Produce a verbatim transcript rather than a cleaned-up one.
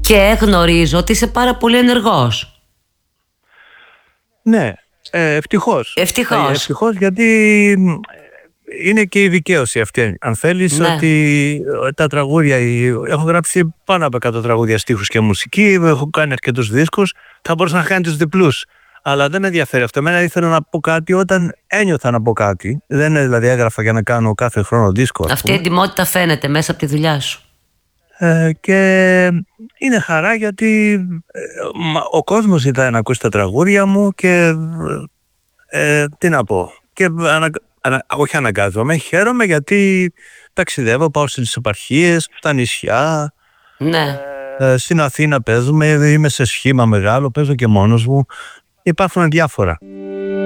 Και γνωρίζω ότι είσαι πάρα πολύ ενεργός. Ναι, ε, ευτυχώς. Ευτυχώς. Ε, ευτυχώς, γιατί είναι και η δικαίωση αυτή, αν θέλεις, Ναι. ότι τα τραγούδια, έχω γράψει πάνω από εκατό τραγούδια, στίχους και μουσική, έχω κάνει αρκετούς δίσκους, θα μπορούσα να κάνει τους διπλούς. Αλλά δεν με ενδιαφέρει αυτό. Εμένα ήθελα να πω κάτι όταν ένιωθα να πω κάτι. Δεν είναι δηλαδή έγραφα για να κάνω κάθε χρόνο δίσκο. Αυτή η εντιμότητα φαίνεται μέσα από τη δουλειά σου. Ε, και είναι χαρά γιατί ε, ο κόσμος ζητάει να ακούσει τα τραγούδια μου και ε, τι να πω. Και ανα, ανα, όχι αναγκάζομαι, χαίρομαι γιατί ταξιδεύω, πάω στις επαρχίες, στα νησιά. Ναι. Ε, στην Αθήνα παίζουμε, είμαι σε σχήμα μεγάλο, παίζω και μόνος μου. Υπάρχουν διάφορα.